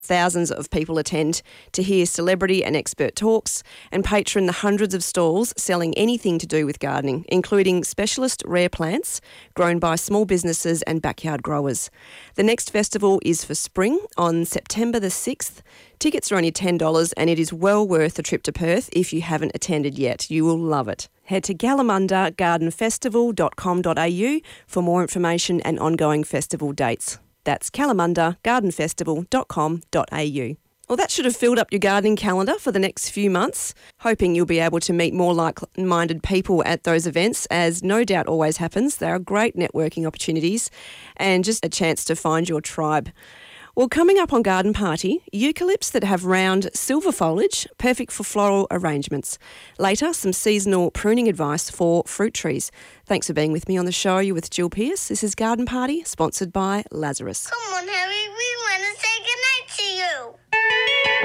Thousands of people attend to hear celebrity and expert talks and patron the hundreds of stalls selling anything to do with gardening, including specialist rare plants grown by small businesses and backyard growers. The next festival is for spring on September the 6th. Tickets are only $10 and it is well worth a trip to Perth if you haven't attended yet. You will love it. Head to kalamunda.gardenfestival.com.au for more information and ongoing festival dates. That's kalamunda.gardenfestival.com.au. Well, that should have filled up your gardening calendar for the next few months. Hoping you'll be able to meet more like-minded people at those events, as no doubt always happens. They are great networking opportunities and just a chance to find your tribe. Well, coming up on Garden Party, eucalypts that have round silver foliage, perfect for floral arrangements. Later, some seasonal pruning advice for fruit trees. Thanks for being with me on the show. You're with Jill Pearce. This is Garden Party, sponsored by Lazarus. Come on, Harry, we want to